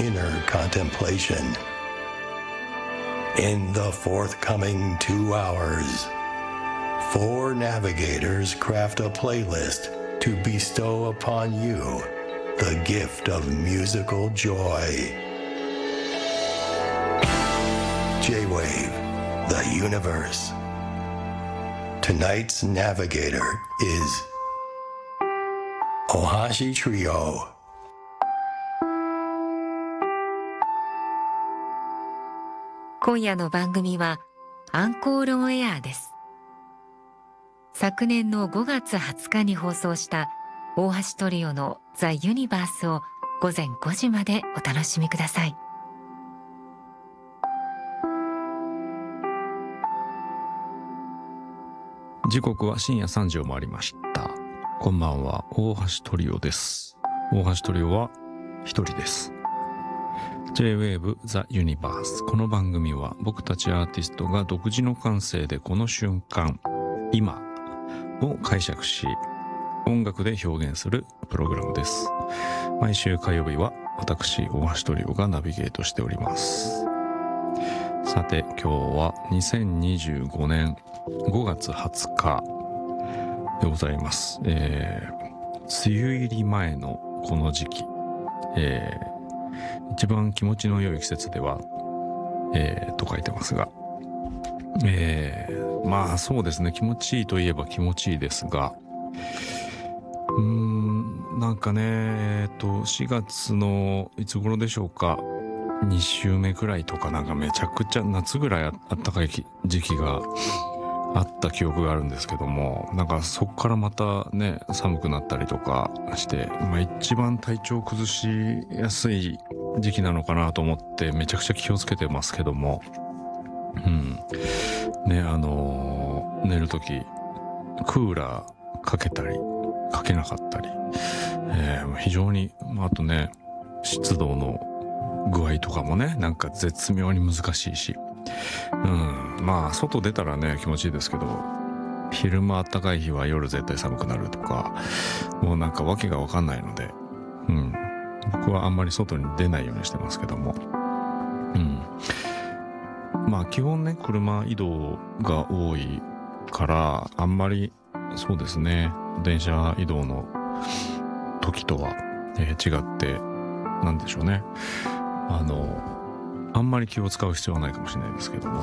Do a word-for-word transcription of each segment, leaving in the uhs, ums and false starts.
inner contemplation. In the forthcoming two hours, four navigators craft a playlist to bestow upon you the gift of musical joy. J-Wave, the universe. Tonight's navigator is Ohashi Trio. 今夜の番組はアンコールオンエアです。昨年のごがつはつかに放送した大橋トリオのザ・ユニバースをごぜんごじまでお楽しみください。 時刻は深夜さんじを回りました。こんばんは、大橋トリオです。大橋トリオは一人です。J-Wave The Universe。この番組は僕たちアーティストが独自の感性でこの瞬間、今を解釈し、音楽で表現するプログラムです。毎週火曜日は私、大橋トリオがナビゲートしております。さて、今日はにせんにじゅうごねんごがつはつかでございます。えー、梅雨入り前のこの時期、えー一番気持ちの良い季節では、えー、と書いてますが、えー、まあそうですね、気持ちいいといえば気持ちいいですが、うーんなんかねえっとしがつのいつ頃でしょうか、に週目くらいとか、なんかめちゃくちゃ夏ぐらいあったかい時期があった記憶があるんですけども、なんかそこからまたね寒くなったりとかして、まあ、一番体調崩しやすい時期なのかなと思ってめちゃくちゃ気をつけてますけども、うんね、あのー、寝るときクーラーかけたりかけなかったり、えー、非常に、あとね湿度の具合とかもねなんか絶妙に難しいし、うん、まあ外出たらね気持ちいいですけど、昼間暖かい日は夜絶対寒くなるとか、もうなんかわけがわかんないので、うん、僕はあんまり外に出ないようにしてますけども、うん、まあ基本ね車移動が多いからあんまりそうですね、電車移動の時とは、えー、違ってなんでしょうね、あのあんまり気を使う必要はないかもしれないですけども、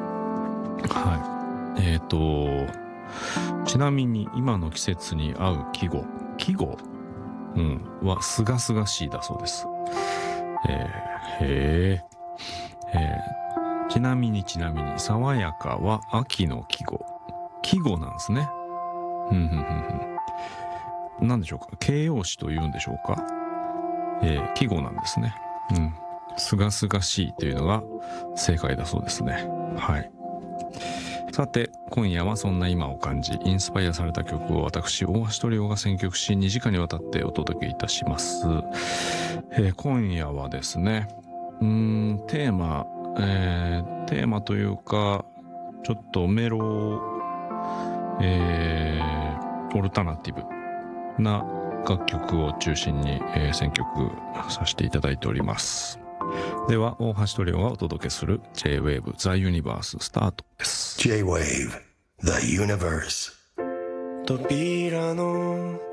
はい、えーとちなみに今の季節に合う季語季語、うん、はすがすがしいだそうです。えー、へー、えー、ちなみにちなみに爽やかは秋の季語季語なんですね。ふんふんふんふん、なんでしょうか、形容詞というんでしょうか、えー、季語なんですね。うん、すがすがしいというのが正解だそうですね。はい。さて今夜はそんな今を感じインスパイアされた曲を私大橋トリオが選曲しにじかんにわたってお届けいたします。えー、今夜はですね、うーんテーマ、えー、テーマというかちょっとメロ、えー、オルタナティブな楽曲を中心に、えー、選曲させていただいております。では大橋トリオがお届けする J-Wave The Universe スタートです。 J-Wave The Universe。 扉の